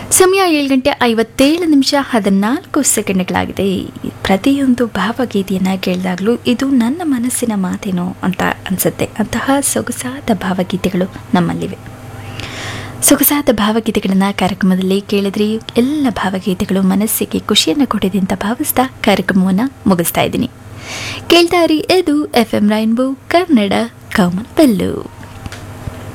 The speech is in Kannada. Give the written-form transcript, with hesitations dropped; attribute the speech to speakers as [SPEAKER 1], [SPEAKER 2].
[SPEAKER 1] ಸಮಯ 7:57 ಪ್ರತಿಯೊಂದು ಭಾವಗೀತೆಯನ್ನು ಕೇಳಿದಾಗಲೂ ಇದು ನನ್ನ ಮನಸ್ಸಿನ ಮಾತೇನೋ ಅಂತ ಅನಿಸುತ್ತೆ. ಅಂತಹ ಸೊಗಸಾದ ಭಾವಗೀತೆಗಳು ನಮ್ಮಲ್ಲಿವೆ. ಸೊಗಸಾದ ಭಾವಗೀತೆಗಳನ್ನು ಕಾರ್ಯಕ್ರಮದಲ್ಲಿ ಕೇಳಿದ್ರಿ. ಎಲ್ಲ ಭಾವಗೀತೆಗಳು ಮನಸ್ಸಿಗೆ ಖುಷಿಯನ್ನು ಕೊಟ್ಟಿದೆ ಅಂತ ಭಾವಿಸ್ತಾ ಕಾರ್ಯಕ್ರಮವನ್ನು ಮುಗಿಸ್ತಾ ಇದ್ದೀನಿ. ಕೇಳ್ತಾ ಇರಿ, ಇದು FM rainbow Kannada common bell.